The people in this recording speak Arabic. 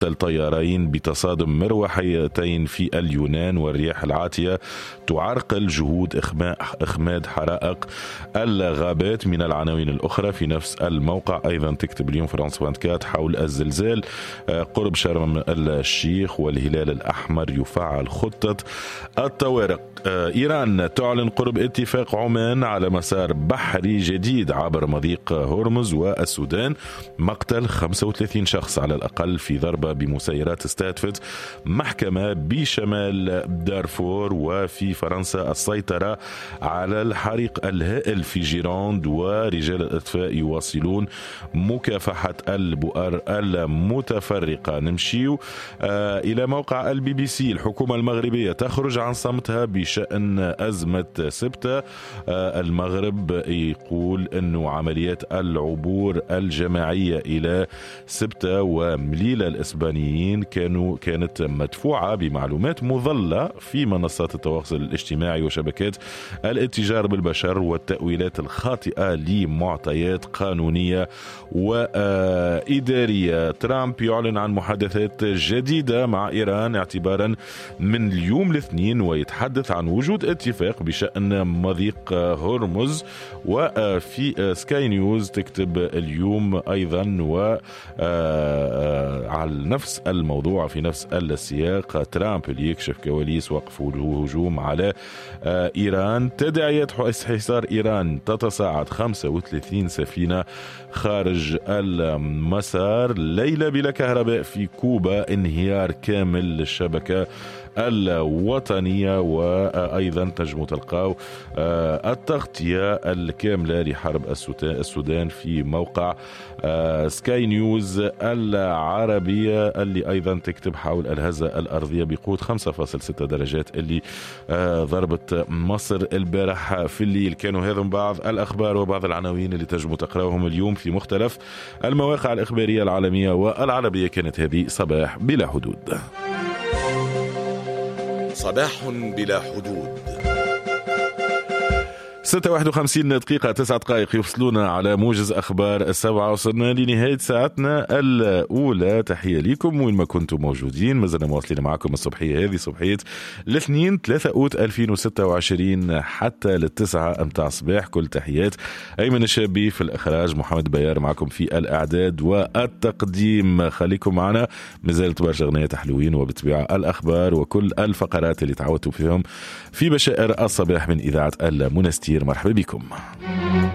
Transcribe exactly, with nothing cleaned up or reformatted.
الطيارين بتصادم مروحيتين في اليونان، والرياح العاتية تعرقل جهود إخماد حرائق الغابات. من العناوين الأخرى في نفس الموقع أيضا تكتب اليوم فرانس أربعة وعشرين حول الزلزال قرب شرم الشيخ، والهلال الأحمر يفعل خطة الطوارئ. إيران تعلن قرب اتفاق عمان على مسار بحري جديد عبر مضيق هرمز، والسودان مقتل خمسة وثلاثين شخص على الأقل في ضربة بمسيرات استهدفت محكمة بشمال دارفور. وفي فرنسا السيطرة على الحريق الهائل في جيروند، ورجال الإطفاء يواصلون مكافحة البؤر المتفرقة. نمشي آه إلى موقع البي بي سي. الحكومة المغربية تخرج عن صمتها بشأن أزمة سبتة. آه المغرب يقول أنه عمليات العبور الجماعية إلى سبتة ومليلة الإسبانيين كانوا كانت مدفوعة بمعلومات مضلة في منصات التواصل الاجتماعي وشبكات الاتجار بالبشر، والتأويلات الخاطئة لمعطيات قانونية وإدارية. ترامب يعلن عن محادثات جديدة مع إيران اعتبارا من اليوم الاثنين، ويتحدث عن وجود اتفاق بشأن مضيق هرمز. وفي سكاي نيوز تكتب اليوم أيضا و على نفس الموضوع في نفس السياق، ترامب اللي يكشف كواليس وقف الهجوم على إيران. تداعيات حصار إيران تتصاعد، خمسة وثلاثين سفينة خارج المسار. ليلة بلا كهرباء في كوبا، انهيار كامل للشبكة الوطنية. وأيضا تنجموا تلقاو التغطية الكاملة لحرب السودان في موقع سكاي نيوز العربية، اللي أيضا تكتب حول الهزة الأرضية بقوة خمسة فاصلة ستة درجات اللي ضربت مصر البارح في الليل. كانوا هذم بعض الأخبار وبعض العناوين اللي تنجموا تقرأوهم اليوم في مختلف المواقع الإخبارية العالمية والعربية. كانت هذه صباح بلا حدود. صباح بلا حدود. ستة واحد وخمسين دقيقة تسعة دقائق يفصلونا على موجز أخبار السبعة. وصلنا لنهاية ساعتنا الأولى. تحية لكم وين ما كنتم موجودين. ما زلنا مواصلين معكم الصبحية هذه، صبحية الاثنين ثلاثة أوت ألفين وستة وعشرين حتى للتسعة أمتاع صباح. كل تحيات أيمن الشابي في الإخراج، محمد بيار معكم في الإعداد والتقديم. خليكم معنا، مازالت برشا أغنيات حلوين، وبالطبيعة الأخبار وكل الفقرات اللي تعودتوا فيهم في بشائر الصباح من إذاعة المنستير. مرحبا بكم.